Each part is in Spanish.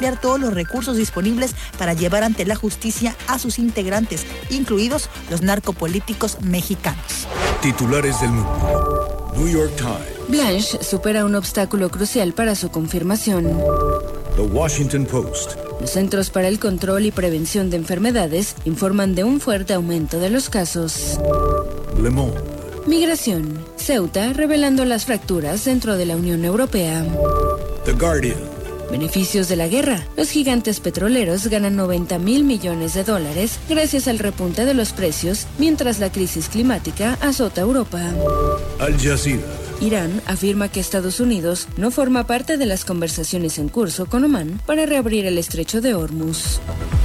ampliar todos los recursos disponibles para llevar ante la justicia a sus integrantes, incluidos los narcopolíticos mexicanos. Titulares del mundo. New York Times. Blanche supera un obstáculo crucial para su confirmación. The Washington Post. Los Centros para el Control y Prevención de Enfermedades informan de un fuerte aumento de los casos. Le Monde. Migración. Ceuta revelando las fracturas dentro de la Unión Europea. The Guardian. Beneficios de la guerra. Los gigantes petroleros ganan $90,000 millones gracias al repunte de los precios, mientras la crisis climática azota Europa. Al Jazeera. Irán afirma que Estados Unidos no forma parte de las conversaciones en curso con Omán para reabrir el estrecho de Hormuz.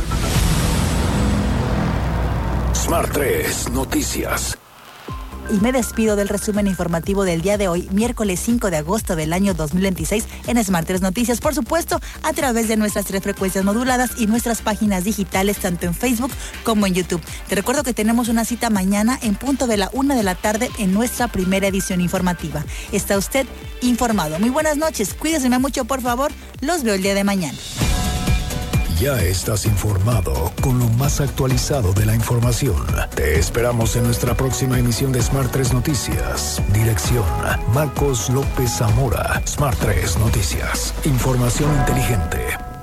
Smart 3 Noticias. Y me despido del resumen informativo del día de hoy, miércoles 5 de agosto del año 2026, en Smart 3 Noticias, por supuesto, a través de nuestras 3 frecuencias moduladas y nuestras páginas digitales, tanto en Facebook como en YouTube. Te recuerdo que tenemos una cita mañana en punto de la 1 de la tarde en nuestra primera edición informativa. Está usted informado. Muy buenas noches, cuídese mucho, por favor. Los veo el día de mañana. Ya estás informado con lo más actualizado de la información. Te esperamos en nuestra próxima emisión de Smart 3 Noticias. Dirección: Marcos López Zamora. Smart 3 Noticias. Información inteligente.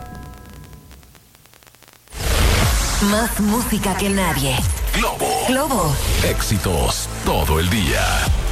Más música que nadie. Globo. Éxitos todo el día.